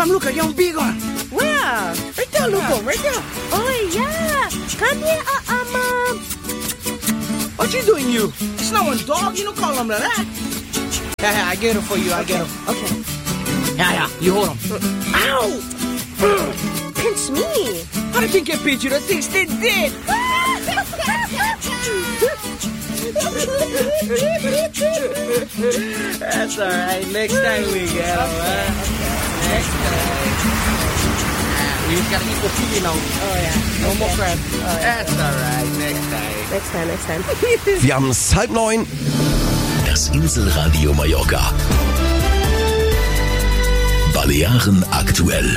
Come look, a young beagle. Where? Right there, Luco, right there. Oh, yeah. Come here, Mom. What you doing, you? It's not one dog. You don't call him that. Yeah, I get him for you. I get him. Okay. Yeah, you hold him. Ow! Pinch me. How did you get pinch you? That thing's dead. That's all right. Next time we get him, huh? Next time. We just gotta eat the pee, you know. Oh, yeah. No more crab. Oh, yeah. That's all right. Next time. Next time. Wir haben es 8:30. Das Inselradio Mallorca. Balearen aktuell.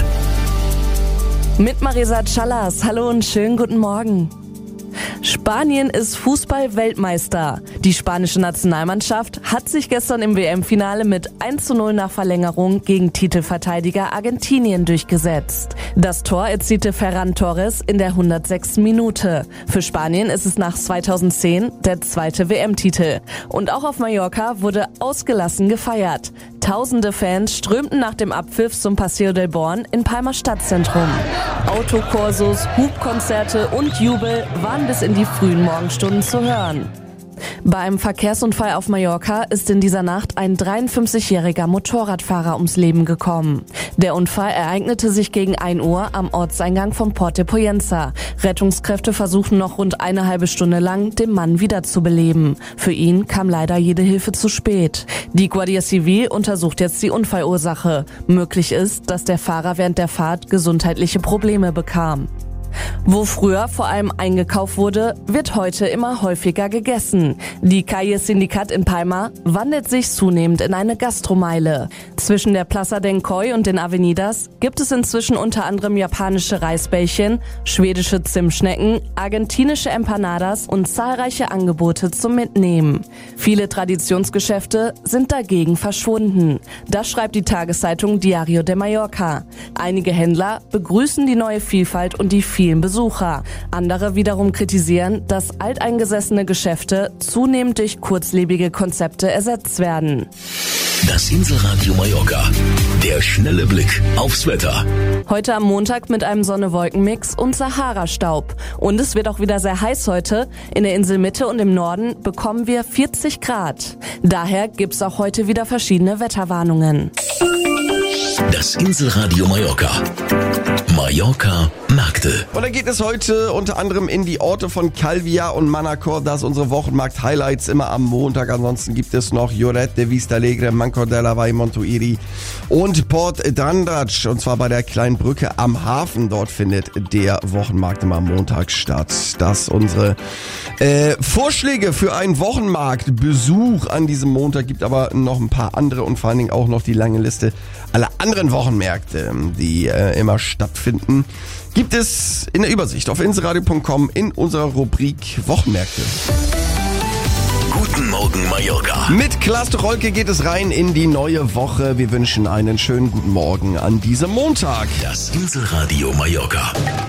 Mit Marisa Callas. Hallo und schönen guten Morgen. Spanien ist Fußball-Weltmeister. Die spanische Nationalmannschaft hat sich gestern im WM-Finale mit 1:0 nach Verlängerung gegen Titelverteidiger Argentinien durchgesetzt. Das Tor erzielte Ferran Torres in der 106. Minute. Für Spanien ist es nach 2010 der zweite WM-Titel. Und auch auf Mallorca wurde ausgelassen gefeiert. Tausende Fans strömten nach dem Abpfiff zum Paseo del Born in Palma Stadtzentrum. Autokorsos, Hubkonzerte und Jubel waren bis in die frühen Morgenstunden zu hören. Bei einem Verkehrsunfall auf Mallorca ist in dieser Nacht ein 53-jähriger Motorradfahrer ums Leben gekommen. Der Unfall ereignete sich gegen 1 Uhr am Ortseingang von Port de Pollença. Rettungskräfte versuchten noch rund eine halbe Stunde lang, den Mann wiederzubeleben. Für ihn kam leider jede Hilfe zu spät. Die Guardia Civil untersucht jetzt die Unfallursache. Möglich ist, dass der Fahrer während der Fahrt gesundheitliche Probleme bekam. Wo früher vor allem eingekauft wurde, wird heute immer häufiger gegessen. Die Calle Sindicat in Palma wandelt sich zunehmend in eine Gastromeile. Zwischen der Plaza del Coy und den Avenidas gibt es inzwischen unter anderem japanische Reisbällchen, schwedische Zimtschnecken, argentinische Empanadas und zahlreiche Angebote zum Mitnehmen. Viele Traditionsgeschäfte sind dagegen verschwunden. Das schreibt die Tageszeitung Diario de Mallorca. Einige Händler begrüßen die neue Vielfalt und die vielen Besucher. Andere wiederum kritisieren, dass alteingesessene Geschäfte zunehmend durch kurzlebige Konzepte ersetzt werden. Das Inselradio Mallorca. Der schnelle Blick aufs Wetter. Heute am Montag mit einem Sonne-Wolken-Mix und Sahara-Staub. Und es wird auch wieder sehr heiß heute. In der Inselmitte und im Norden bekommen wir 40 Grad. Daher gibt's auch heute wieder verschiedene Wetterwarnungen. Das Inselradio Mallorca. Mallorca Märkte. Und da geht es heute unter anderem in die Orte von Calvia und Manacor. Das ist unsere Wochenmarkt-Highlights immer am Montag. Ansonsten gibt es noch Lloret de Vistalegre, Mancor de la Vall, Montuiri und Port d'Andratx. Und zwar bei der kleinen Brücke am Hafen. Dort findet der Wochenmarkt immer am Montag statt. Das unsere Vorschläge für einen Wochenmarktbesuch an diesem Montag. Gibt aber noch ein paar andere und vor allen Dingen auch noch die lange Liste aller anderen Wochenmärkte, die immer stattfinden, gibt es in der Übersicht auf inselradio.com in unserer Rubrik Wochenmärkte. Guten Morgen Mallorca. Mit Klaas Rolke geht es rein in die neue Woche. Wir wünschen einen schönen guten Morgen an diesem Montag. Das Inselradio Mallorca.